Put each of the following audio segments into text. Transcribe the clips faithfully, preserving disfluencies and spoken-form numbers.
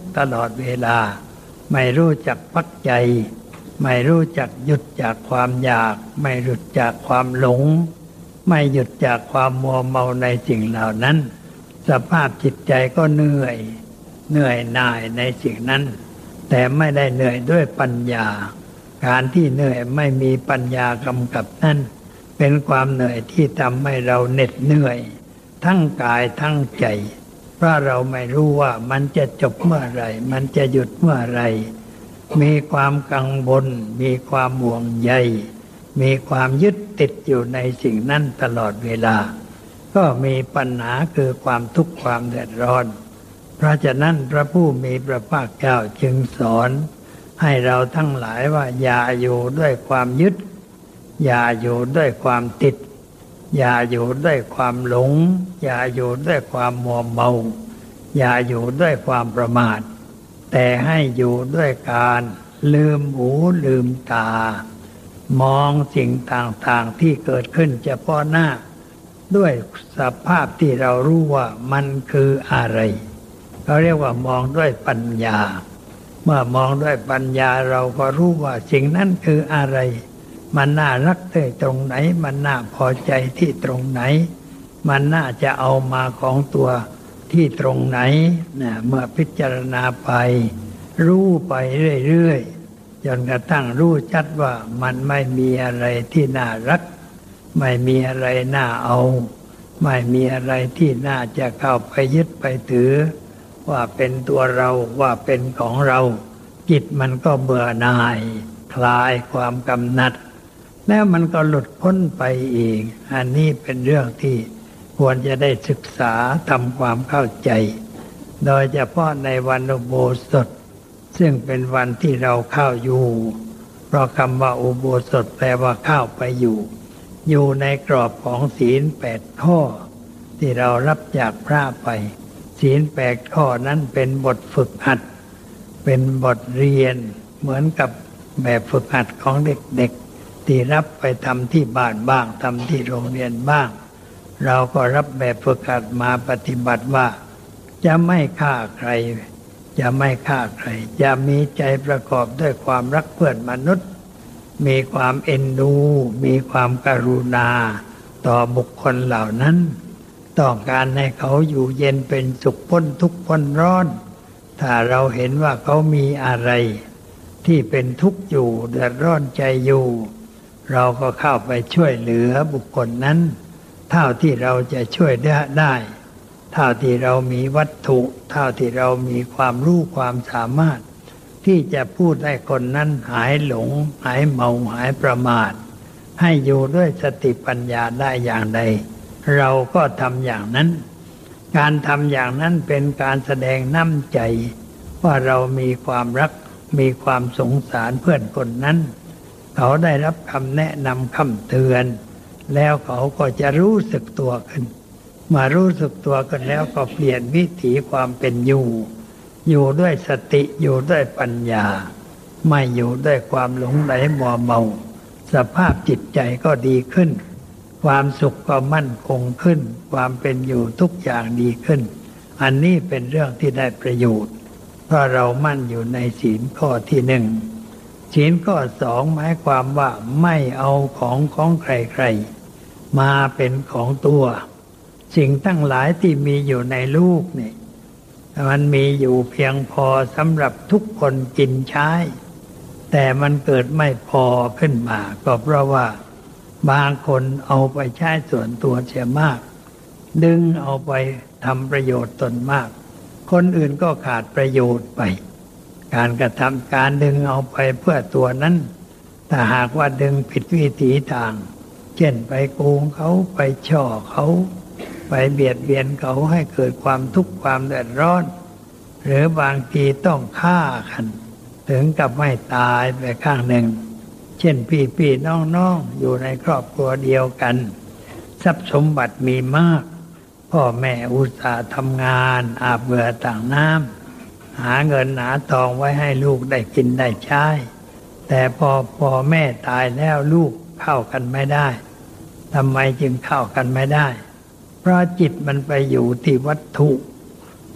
ตลอดเวลาไม่รู้จักพักใจไม่รู้จักหยุดจากความอยากไม่หยุดจากความหลงไม่หยุดจากความมัวเมาในสิ่งเหล่านั้นสภาพจิตใจก็เหนื่อยเหนื่อยหน่ายในสิ่งนั้นแต่ไม่ได้เหนื่อยด้วยปัญญาการที่เหนื่อยไม่มีปัญญากำกับนั่นเป็นความเหนื่อยที่ทำให้เราเหน็ดเหนื่อยทั้งกายทั้งใจเพราะเราไม่รู้ว่ามันจะจบเมื่อไหร่มันจะหยุดเมื่อไหร่มีความกังวลมีความห่วงใยมีความยึดติดอยู่ในสิ่งนั้นตลอดเวลาก็มีปัญหาคือความทุกข์ความเดือดร้อนเพราะฉะนั้นพระผู้มีพระภาคเจ้าจึงสอนให้เราทั้งหลายว่าอย่าอยู่ด้วยความยึดอย่าอยู่ด้วยความติดอย่าอยู่ด้วยความหลงอย่าอยู่ด้วยความมัวเมาอย่าอยู่ด้วยความประมาทแต่ให้อยู่ด้วยการลืมหูลืมตามองสิ่งต่างๆที่เกิดขึ้นเฉพาะหน้าด้วยสภาพที่เรารู้ว่ามันคืออะไรเขาเรียกว่ามองด้วยปัญญาเมื่อมองด้วยปัญญาเราก็รู้ว่าสิ่งนั้นคืออะไรมันน่ารักที่ตรงไหนมันน่าพอใจที่ตรงไหนมันน่าจะเอามาของตัวที่ตรงไหนนะเมื่อพิจารณาไปรู้ไปเรื่อยๆจนกระทั่งรู้ชัดว่ามันไม่มีอะไรที่น่ารักไม่มีอะไรน่าเอาไม่มีอะไรที่น่าจะเข้าไปยึดไปถือว่าเป็นตัวเราว่าเป็นของเราจิตมันก็เบื่อหน่ายคลายความกำหนัดแล้วมันก็หลุดพ้นไปเองอันนี้เป็นเรื่องที่ควรจะได้ศึกษาทำความเข้าใจโดยเฉพาะในวันอุโบสถซึ่งเป็นวันที่เราเข้าอยู่เพราะคำว่าอุโบสถแปลว่าเข้าไปอยู่อยู่ในกรอบของศีลแปดข้อที่เรารับจากพระไปศีลแปดข้อนั้นเป็นบทฝึกหัดเป็นบทเรียนเหมือนกับแบบฝึกหัดของเด็กๆที่รับไปทำที่บ้านบ้างทำที่โรงเรียนบ้างเราก็รับแบบฝึกหัดมาปฏิบัติว่าจะไม่ฆ่าใครจะไม่ฆ่าใครจะมีใจประกอบด้วยความรักเพื่อนมนุษย์มีความเอ็นดูมีความกรุณาต่อบุคคลเหล่านั้นต้องการให้เขาอยู่เย็นเป็นสุขพ้นทุกข์พ้นร้อนถ้าเราเห็นว่าเขามีอะไรที่เป็นทุกข์อยู่เดือดร้อนใจอยู่เราก็เข้าไปช่วยเหลือบุคคลนั้นเท่าที่เราจะช่วยได้เท่าที่เรามีวัตถุเท่าที่เรามีความรู้ความสามารถที่จะพูดให้คนนั้นหายหลงหายเมาหายประมาทให้อยู่ด้วยสติปัญญาได้อย่างใดเราก็ทำอย่างนั้นการทำอย่างนั้นเป็นการแสดงน้ำใจว่าเรามีความรักมีความสงสารเพื่อนคนนั้นเขาได้รับคำแนะนำคำเตือนแล้วเขาก็จะรู้สึกตัวขึ้นมารู้สึกตัวกันแล้วก็เปลี่ยนวิถีความเป็นอยู่อยู่ด้วยสติอยู่ด้วยปัญญาไม่อยู่ด้วยความหลงไหลมัวเมาสภาพจิตใจก็ดีขึ้นความสุขก็มั่นคงขึ้นความเป็นอยู่ทุกอย่างดีขึ้นอันนี้เป็นเรื่องที่ได้ประโยชน์เพราะเรามั่นอยู่ในศีลข้อที่หนึ่งศีลข้อสองหมายความว่าไม่เอาของของใครๆมาเป็นของตัวสิ่งทั้งหลายที่มีอยู่ในโลกนี่มันมีอยู่เพียงพอสำหรับทุกคนกินใช้แต่มันเกิดไม่พอขึ้นมาก็เพราะว่าบางคนเอาไปใช้ส่วนตัวเสียมากดึงเอาไปทำประโยชน์ตนมากคนอื่นก็ขาดประโยชน์ไปการกระทำการดึงเอาไปเพื่อตัวนั้นถ้าหากว่าดึงผิดวิถีทางเช่นไปโกงเขาไปช่อเขาไปเบียดเบียนเขาให้เกิดความทุกข์ความเดือดร้อนหรือบางทีต้องฆ่ากันถึงกับไม่ตายไปข้างหนึ่งเช่นพี่ๆน้องๆอยู่ในครอบครัวเดียวกันทรัพย์สมบัติมีมากพ่อแม่อุตส่าห์ทำงานอาบเหงื่อต่างน้ำหาเงินหาทองไว้ให้ลูกได้กินได้ใช้แต่พอพ่อแม่ตายแล้วลูกเข้ากันไม่ได้ทำไมจึงเข้ากันไม่ได้เพราะจิตมันไปอยู่ที่วัตถุ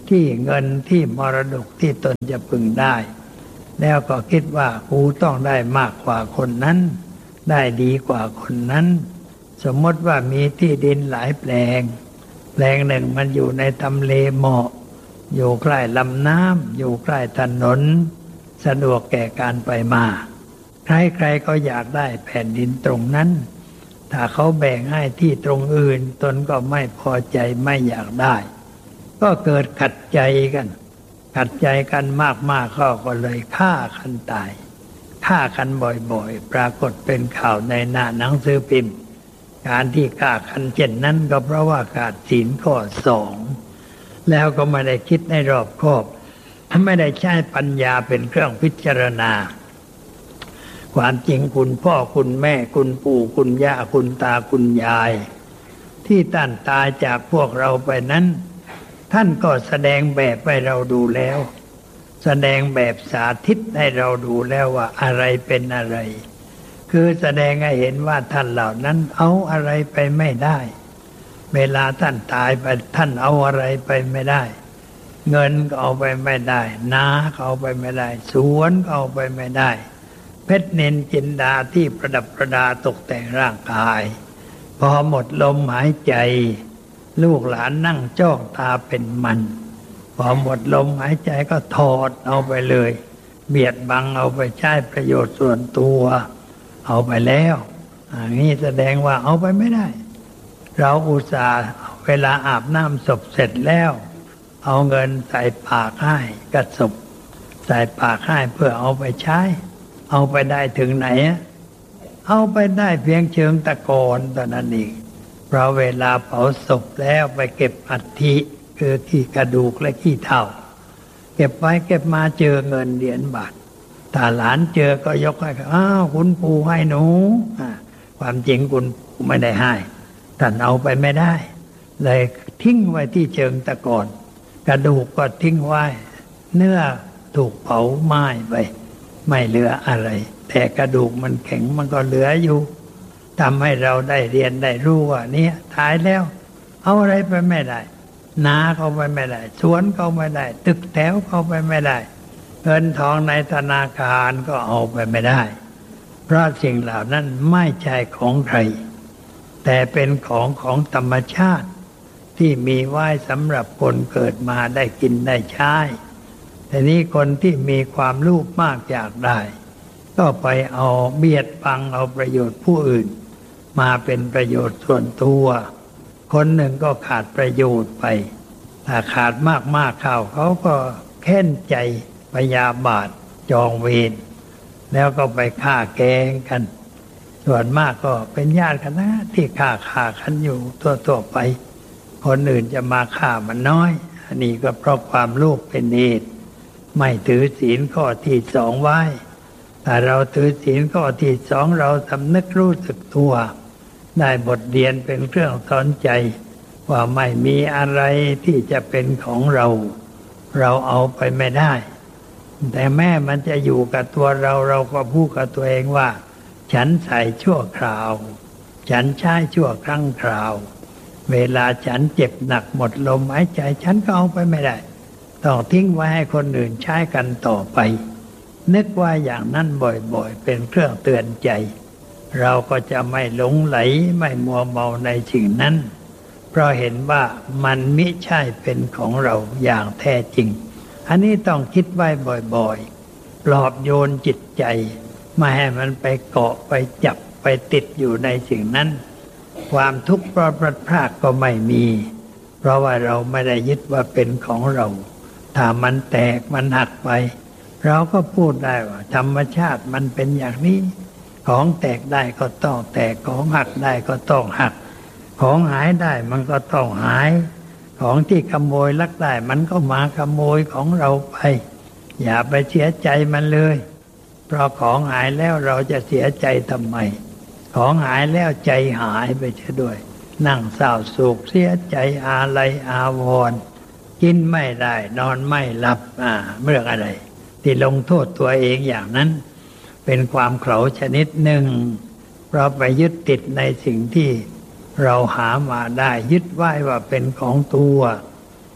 ที่เงินที่มรดกที่ตนจะพึงได้ แล้วก็คิดว่ากูต้องได้มากกว่าคนนั้นได้ดีกว่าคนนั้นสมมติว่ามีที่ดินหลายแปลงแปลงหนึ่งมันอยู่ในทำเลเหมาะอยู่ใกล้ลำน้ำอยู่ใกล้ถนนสะดวกแก่การไปมาใครๆก็อยากได้แผ่นดินตรงนั้นถ้าเขาแบ่งให้ที่ตรงอื่นตนก็ไม่พอใจไม่อยากได้ก็เกิดขัดใจกันขัดใจกันมากๆเขาก็เลยฆ่ากันตายฆ่ากันบ่อยๆปรากฏเป็นข่าวในหน้าหนังสือพิมพ์การที่ฆ่ากันเช่นนั้นก็เพราะว่าขาดศีลข้อสองแล้วก็ไม่ได้คิดในรอบคอบไม่ได้ใช้ปัญญาเป็นเครื่องพิจารณาความจริงคุณพ่อคุณแม่คุณปู่คุณย่าคุณตาคุณยายที่ท่านตายจากพวกเราไปนั้นท่านก็แสดงแบบให้เราดูแล้วแสดงแบบสาธิตให้เราดูแล้วว่าอะไรเป็นอะไรคือแสดงให้เห็นว่าท่านเหล่านั้นเอาอะไรไปไม่ได้เวลาท่านตายไปท่านเอาอะไรไปไม่ได้เงินก็เอาไปไม่ได้นาก็เอาไปไม่ได้สวนก็เอาไปไม่ได้เพชรนิลจินดาที่ประดับประดาตกแต่งร่างกายพอหมดลมหายใจลูกหลานนั่งจ้องตาเป็นมันพอหมดลมหายใจก็ถอดเอาไปเลยเบียดบังเอาไปใช้ประโยชน์ส่วนตัวเอาไปแล้วอย่างนี้แสดงว่าเอาไปไม่ได้เราอุตส่าห์เวลาอาบน้ำศพเสร็จแล้วเอาเงินใส่ปากให้กระศพใส่ปากให้เพื่อเอาไปใช้เอาไปได้ถึงไหนเอาไปได้เพียงเชิงตะกอนตอนนั้นเองเพราะเวลาเผาศพแล้วไปเก็บอัฐิคือขี้กระดูกและขี้เถ้าเก็บไว้เก็บมาเจอเงินเหรียญบาทถ้าหลานเจอก็ยกให้อ้าวคุณปู่ให้หนูความจริงคุณปู่ไม่ได้ให้ท่านเอาไปไม่ได้เลยทิ้งไว้ที่เชิงตะกอนกระดูกก็ทิ้งไว้เนื้อถูกเผาไหม้ไปไม่เหลืออะไรแต่กระดูกมันแข็งมันก็เหลืออยู่ทำให้เราได้เรียนได้รู้ว่าเนี่ยตายแล้วเอาอะไรไปไม่ได้นาเขาไปไม่ได้สวนเขาไม่ได้ตึกแถวเขาไปไม่ได้เงินทองในธนาคารก็เอาไปไม่ได้เพราะสิ่งเหล่านั้นไม่ใช่ของใครแต่เป็นของของธรรมชาติที่มีไว้สำหรับคนเกิดมาได้กินได้ใช้แต่นี้คนที่มีความลูกมากอยากได้ก็ไปเอาเบียดบังเอาประโยชน์ผู้อื่นมาเป็นประโยชน์ส่วนตัวคนหนึ่งก็ขาดประโยชน์ไปถ้าขาดมากๆเข้าเขาก็แค้นใจพยาบาทจองเวรแล้วก็ไปฆ่าแกล้งกันส่วนมากก็เป็นญาติกันนะที่ฆ่าฆ่ากันอยู่ทั่วๆไปคนอื่นจะมาฆ่ามันน้อยอันนี้ก็เพราะความโลภเป็นเหตุไม่ถือศีลข้อที่สองไว้ถ้าเราถือศีลข้อที่สองเราสำนึกรู้สึกตัวได้บทเรียนเป็นเครื่องสอนใจว่าไม่มีอะไรที่จะเป็นของเราเราเอาไปไม่ได้แต่แม่มันจะอยู่กับตัวเราเราก็พูดกับตัวเองว่าฉันใส่ชั่วคราวฉันใช้ชั่วครั้งคราวเวลาฉันเจ็บหนักหมดลมหายใจฉันก็เอาไปไม่ได้ต้องทิ้งไว้ให้คนอื่นใช้กันต่อไปนึกว่าอย่างนั้นบ่อยๆเป็นเครื่องเตือนใจเราก็จะไม่หลงไหลไม่มัวเมาในสิ่งนั้นเพราะเห็นว่ามันมิใช่เป็นของเราอย่างแท้จริงอันนี้ต้องคิดไว้บ่อยๆปลอบโยนจิตใจไม่ให้มันไปเกาะไปจับไปติดอยู่ในสิ่งนั้นความทุกข์เพราะพลัดพรากก็ไม่มีเพราะว่าเราไม่ได้ยึดว่าเป็นของเราถ้ามันแตกมันหักไปเราก็พูดได้ว่าธรรมชาติมันเป็นอย่างนี้ของแตกได้ก็ต้องแตกของหักได้ก็ต้องหักของหายได้มันก็ต้องหายของที่ขโมยลักได้มันก็มาขโมยของเราไปอย่าไปเสียใจมันเลยเพราะของหายแล้วเราจะเสียใจทำไมของหายแล้วใจหายไปเสียด้วยนั่งเศร้าโศกเสียใจอาลัยอาวรณ์กินไม่ได้นอนไม่หลับอ่าเรื่องอะไรที่ลงโทษตัวเองอย่างนั้นเป็นความเขลาชนิดหนึ่งเพราะไปยึดติดในสิ่งที่เราหามาได้ยึดไว้ว่าเป็นของตัว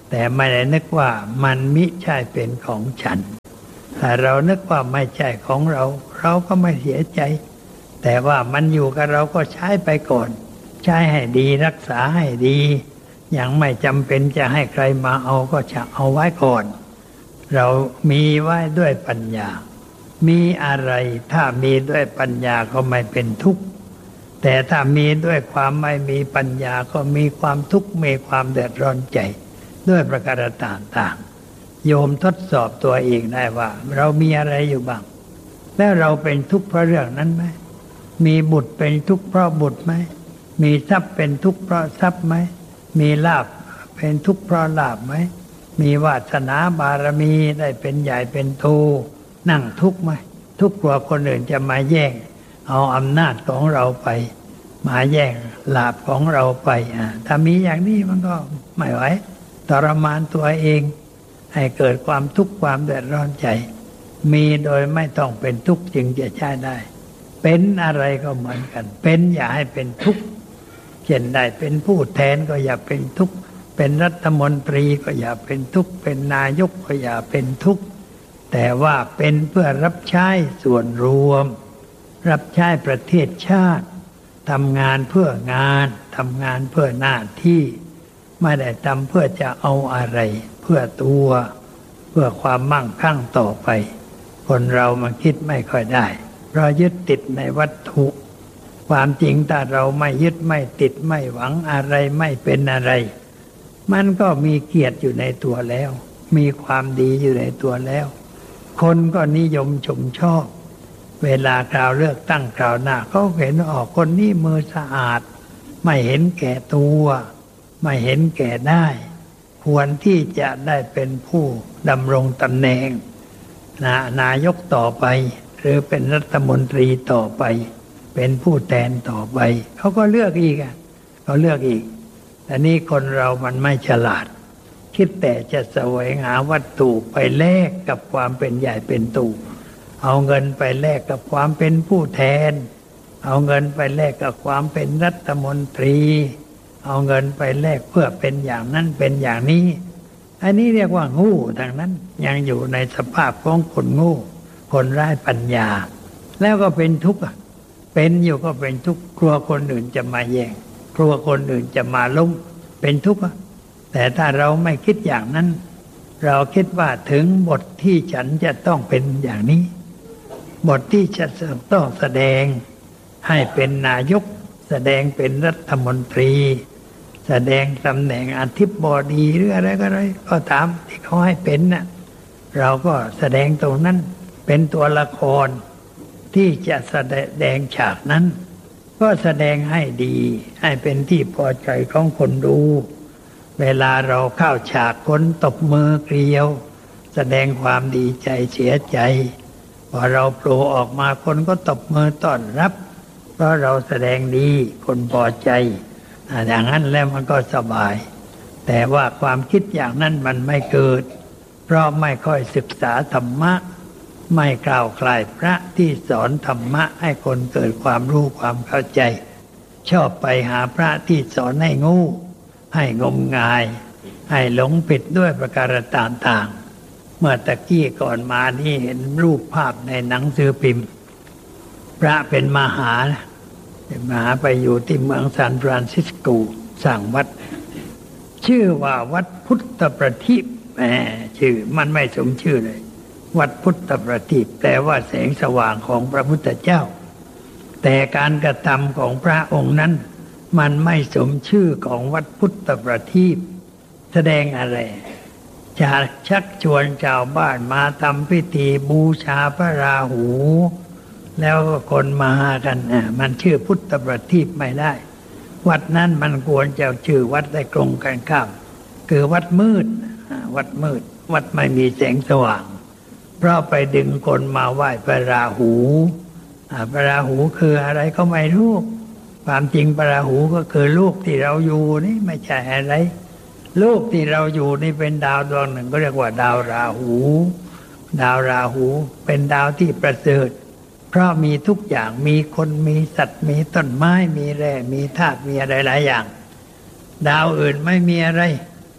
แต่ไม่ได้นึกว่ามันมิใช่เป็นของฉันถ้าเรานึกว่าไม่ใช่ของเราเราก็ไม่เสียใจแต่ว่ามันอยู่กับเราก็ใช้ไปก่อนใช้ให้ดีรักษาให้ดียังไม่จำเป็นจะให้ใครมาเอาก็จะเอาไว้ก่อนเรามีไว้ด้วยปัญญามีอะไรถ้ามีด้วยปัญญาก็ไม่เป็นทุกข์แต่ถ้ามีด้วยความไม่มีปัญญาก็มีความทุกข์มีความเดือดร้อนใจด้วยประการต่างๆโยมทดสอบตัวเองได้ว่าเรามีอะไรอยู่บ้างแล้วเราเป็นทุกข์เพราะเรื่องนั้นไหมมีบุตรเป็นทุกข์เพราะบุตรไหมมีทรัพย์เป็นทุกข์เพราะทรัพย์ไหมมีลาภเป็นทุกข์เพราะลาภไหมมีวาสนาบารมีได้เป็นใหญ่เป็นโตนั่งทุกข์ไหมทุกข์กลัวคนอื่นจะมาแย่งเอาอำนาจของเราไปมาแย่งลาภของเราไปอ่ะถ้ามีอย่างนี้มันก็ไม่ไหวทรมานตัวเองให้เกิดความทุกข์ความเดือดร้อนใจมีโดยไม่ต้องเป็นทุกข์จึงจะใช้ได้เป็นอะไรก็เหมือนกันเป็นอย่าให้เป็นทุกข์เช่นได้เป็นผู้แทนก็อย่าเป็นทุกข์เป็นรัฐมนตรีก็อย่าเป็นทุกข์เป็นนายกก็อย่าเป็นทุกข์แต่ว่าเป็นเพื่อรับใช้ส่วนรวมรับใช้ประเทศชาติทำงานเพื่องานทำงานเพื่อหน้าที่ไม่ได้ทำเพื่อจะเอาอะไรเพื่อตัวเพื่อความมั่งคั่งต่อไปคนเรามันคิดไม่ค่อยได้เพราะยึดติดในวัตถุความจริงถ้าเราไม่ยึดไม่ติดไม่หวังอะไรไม่เป็นอะไรมันก็มีเกียรติอยู่ในตัวแล้วมีความดีอยู่ในตัวแล้วคนก็นิยมชมชอบเวลาคราวเลือกตั้งคราวหน้าเขาเห็นออกคนนี้มือสะอาดไม่เห็นแก่ตัวไม่เห็นแก่ได้ควรที่จะได้เป็นผู้ดำรงตำแหน่งนะนายกต่อไปหรือเป็นรัฐมนตรีต่อไปเป็นผู้แทนต่อไปเขาก็เลือกอีกอ่ะเขาเลือกอีกแต่นี่คนเรามันไม่ฉลาดคิดแต่จะแสวงหาวัตถุไปแลกกับความเป็นใหญ่เป็นโตเอาเงินไปแลกกับความเป็นผู้แทนเอาเงินไปแลกกับความเป็นรัฐมนตรีเอาเงินไปแลกเพื่อเป็นอย่างนั้นเป็นอย่างนี้อันนี้เรียกว่างูทางนั้นยังอยู่ในสภาพของคนงูคนไร้ปัญญาแล้วก็เป็นทุกข์เป็นอยู่ก็เป็นทุกข์กลัวคนอื่นจะมาแย่งกลัวคนอื่นจะมาล้มเป็นทุกข์แต่ถ้าเราไม่คิดอย่างนั้นเราคิดว่าถึงบทที่ฉันจะต้องเป็นอย่างนี้บทที่จะต้องแสดงให้เป็นนายกแสดงเป็นรัฐมนตรีแสดงตำแหน่งอธิบดีหรืออะไรก็ได้ก็ตามที่เขาให้เป็นน่ะเราก็แสดงตรงนั้นเป็นตัวละครที่จะแสดงฉากนั้นก็แสดงให้ดีให้เป็นที่พอใจของคนดูเวลาเราเข้าฉากคนตบมือเกลียวแสดงความดีใจเสียใจพอเราโผล่ออกมาคนก็ตบมือต้อนรับเพราะเราแสดงดีคนพอใจอย่างนั้นแล้วมันก็สบายแต่ว่าความคิดอย่างนั้นมันไม่เกิดเพราะไม่ค่อยศึกษาธรรมะไม่กล่าวคลายพระที่สอนธรรมะให้คนเกิดความรู้ความเข้าใจชอบไปหาพระที่สอนให้งูให้งมงายให้หลงผิดด้วยประการต่างๆเมื่อตะกี้ก่อนมานี่เห็นรูปภาพในหนังสือพิมพ์พระเป็นมหาเป็นมหาไปอยู่ที่เมืองซานฟรานซิสโกสร้างวัดชื่อว่าวัดพุทธประทีปแหมชื่อมันไม่สมชื่อเลยวัดพุทธประทีปแปลว่าแสงสว่างของพระพุทธเจ้าแต่การกระทำของพระองค์นั้นมันไม่สมชื่อของวัดพุทธประทีปแสดงอะไรจะชักชวนชาวบ้านมาทำพิธีบูชาพระราหูแล้วก็คนมากันอ่ะมันชื่อพุทธประทีปไม่ได้วัดนั้นมันควรจะชื่อวัดได้ตรงกันข้ามคือวัดมืดวัดมืดวัดไม่มีแสงสว่างเพราะไปดึงคนมาไหว้พระราหูพระราหูคืออะไรก็ไม่รู้ความจริงพระราหูก็คือลูกที่เราอยู่นี่ไม่ใช่อะไรลูกที่เราอยู่นี่เป็นดาวดวงหนึ่งก็เรียกว่าดาวราหูดาวราหูเป็นดาวที่ประเสริฐเพราะมีทุกอย่างมีคนมีสัตว์มีต้นไม้มีแร่มีธาตุมีอะไรหลายอย่างดาวอื่นไม่มีอะไร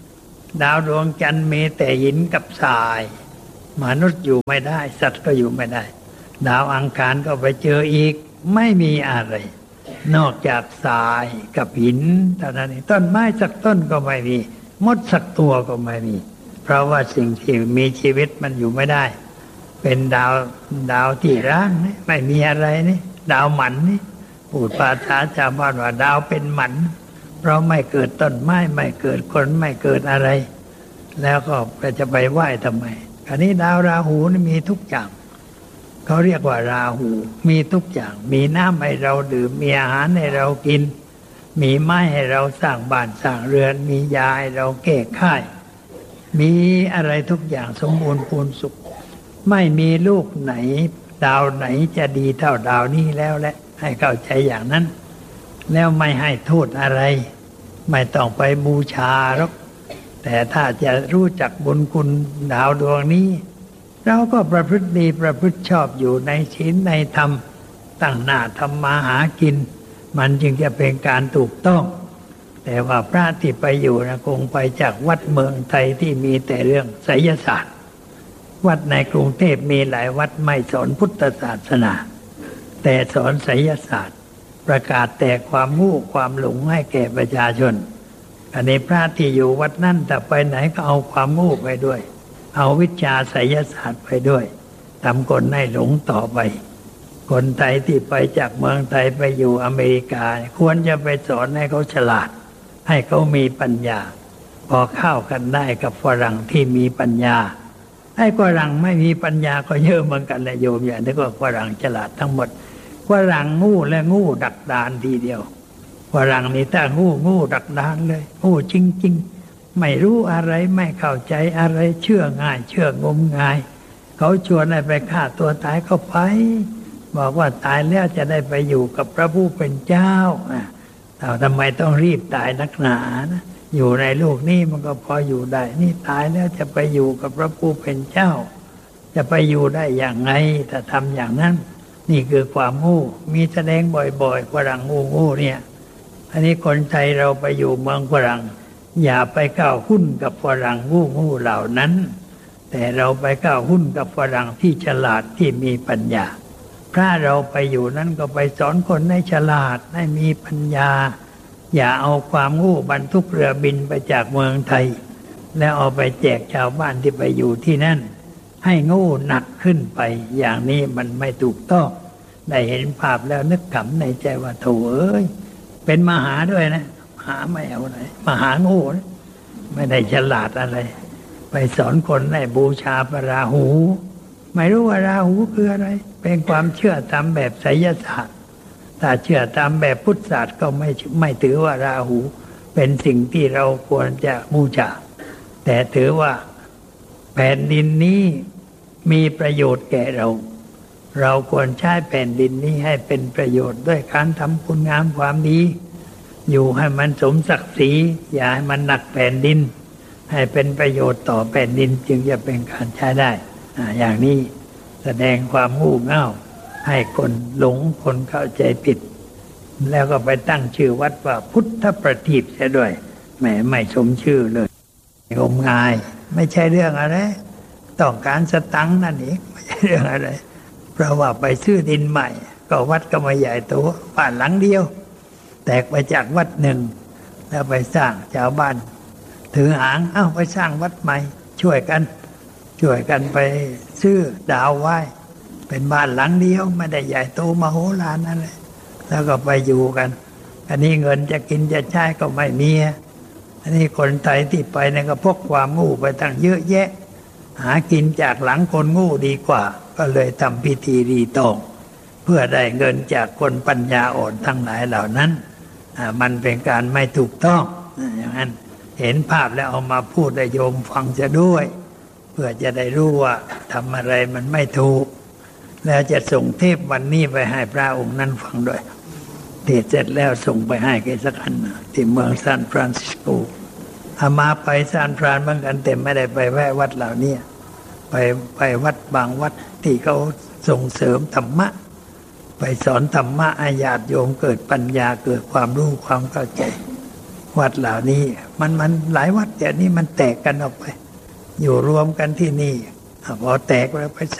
ดาวดวงจันทร์มีแต่หินกับทรายมนุษย์อยู่ไม่ได้สัตว์ก็อยู่ไม่ได้ดาวอังคารก็ไปเจออีกไม่มีอะไรนอกจากทรายกับหินเท่านั้นเองต้นไม้สักต้นก็ไม่มีมดสักตัวก็ไม่มีเพราะว่าสิ่งที่มีชีวิตมันอยู่ไม่ได้เป็นดาวดาวที่ร้างนี่ไม่มีอะไรนี่ดาวหมันนี่พูดภาษาชาวบ้านว่าดาวเป็นหมันเพราะไม่เกิดต้นไม้ไม่เกิดคนไม่เกิดอะไรแล้วก็จะไปไหว้ทำไมคราวนี้ดาวราหูนี่มีทุกอย่างเขาเรียกว่าราหูมีทุกอย่างมีน้ำให้เราดื่มมีอาหารให้เรากินมีไม้ให้เราสร้างบ้านสร้างเรือนมียาให้เราแก้ไข้มีอะไรทุกอย่างสมบูรณ์พูนสุขไม่มีลูกไหนดาวไหนจะดีเท่าดาวนี้แล้วแหละให้เข้าใจอย่างนั้นแล้วไม่ให้โทษอะไรไม่ต้องไปบูชาหรอกแต่ถ้าจะรู้จักบุญคุณดาวดวงนี้เราก็ประพฤติดีประพฤติชอบอยู่ในศีลในธรรมตั้งหน้าทำมาหากินมันจึงจะเป็นการถูกต้องแต่ว่าพระที่ไปอยู่นะคงไปจากวัดเมืองไทยที่มีแต่เรื่องไสยศาสตร์วัดในกรุงเทพมีหลายวัดไม่สอนพุทธศาสนาแต่สอนไสยศาสตร์ประกาศแต่ความโง่ความหลงให้แก่ประชาชนอันนี้พระที่อยู่วัดนั่นแต่ไปไหนก็เอาความโง่ไปด้วยเอาวิชาไสยศาสตร์ไปด้วยทำคนให้หลงต่อไปคนไทยที่ไปจากเมืองไทยไปอยู่อเมริกาควรจะไปสอนให้เขาฉลาดให้เขามีปัญญาพอเข้ากันได้กับฝรั่งที่มีปัญญาให้ฝรั่งไม่มีปัญญาก็เยอะเหมือนกันเลยโยมอย่างนี้ก็ฝรั่งฉลาดทั้งหมดฝรั่งงูและงูดักดานทีเดียวฝรั่งนี่ถ้างูงูดักดานเลยงูจริงๆไม่รู้อะไรไม่เข้าใจอะไรเชื่อง่ายเชื่องมงายเขาชวนให้ไปฆ่าตัวตายก็ไปบอกว่าตายแล้วจะได้ไปอยู่กับพระผู้เป็นเจ้าแต่ทำไมต้องรีบตายนักหนานะอยู่ในโลกนี้มันก็พออยู่ได้นี่ตายแล้วจะไปอยู่กับพระผู้เป็นเจ้าจะไปอยู่ได้อย่างไงถ้าทำอย่างนั้นนี่คือความโง่มีแสดงบ่อยๆฝรั่งโง่โง่เนี่ยอันนี้คนไทยเราไปอยู่เมืองฝรั่งอย่าไปก้าวหุ้นกับฝรั่งโง่โง่เหล่านั้นแต่เราไปก้าวหุ้นกับฝรั่งที่ฉลาดที่มีปัญญาพระเราไปอยู่นั้นก็ไปสอนคนให้ฉลาดให้มีปัญญาอย่าเอาความโง่บรรทุกเรือบินไปจากเมืองไทยแล้วเอาไปแจกชาวบ้านที่ไปอยู่ที่นั่นให้โง่หนักขึ้นไปอย่างนี้มันไม่ถูกต้องได้เห็นภาพแล้วนึกขำในใจว่าโถเอ้ยเป็นมหาด้วยนะมหาไม่เอาไหนมหาโง่นะไม่ได้ฉลาดอะไรไปสอนคนให้บูชาพระราหูไม่รู้ว่าราหูคืออะไรเป็นความเชื่อตามแบบไสยศาสตร์ถ้าเชื่อตามแบบพุทธศาสตร์ก็ไม่ไม่ถือว่าราหูเป็นสิ่งที่เราควรจะบูชาแต่ถือว่าแผ่นดินนี้มีประโยชน์แก่เราเราควรใช้แผ่นดินนี้ให้เป็นประโยชน์ด้วยการทำคุณงามความดีอยู่ให้มันสมศักดิ์ศรีอย่าให้มันหนักแผ่นดินให้เป็นประโยชน์ต่อแผ่นดินจึงจะเป็นการใช้ได้อย่างนี้แสดงความงูเง่าให้คนหลงคนเข้าใจผิดแล้วก็ไปตั้งชื่อวัดว่าพุทธประทีปเสียด้วยแหมไม่สมชื่อเลยงมงายไม่ใช่เรื่องอะไรต้องการสตังค์นั่นเองไม่ใช่เรื่องอะไรเพราะว่าไปซื้อดินใหม่ก็วัดก็มาใหญ่โตบ้านหลังเดียวแตกไปจากวัดหนึ่งแล้วไปสร้างชาวบ้านถือหางเอ้าไปสร้างวัดใหม่ช่วยกันช่วยกันไปซื้อดาวไว้เป็นบ้านหลังเดียวไม่ได้ใหญ่โตมโหฬารนั่นแหละแล้วก็ไปอยู่กันอันนี้เงินจะกินจะใช้ก็ไม่มีอันนี้คนไทยที่ไปเนี่ยก็พกความโง่ไปตั้งเยอะแยะหากินจากหลังคนโง่ดีกว่าก็เลยทำพิธีรีตองเพื่อได้เงินจากคนปัญญาอ่อนทั้งหลายเหล่านั้นมันเป็นการไม่ถูกต้องอย่างนั้นเห็นภาพแล้วเอามาพูดให้โยมฟังจะด้วยเพื่อจะได้รู้ว่าทำอะไรมันไม่ถูกแล้วจะส่งเทปวันนี้ไปให้พระองค์นั้นฟังด้วยเทศเสร็จแล้วส่งไปให้แกสักอันที่เมืองซานฟรานซิสโกอามาไปซานฟรานเหมือนกันแต่ไม่ได้ไปแวะวัดเหล่านี้ไปไปวัดบางวัดที่เขาส่งเสริมธรรมะไปสอนธรรมะให้ญาติโยมเกิดปัญญาเกิดความรู้ความเข้าใจวัดเหล่านี้มันมันหลายวัดเดี๋ยวนี้มันแตกกันออกไป อยู่รวมกันที่นี่พอแตกแล้วไป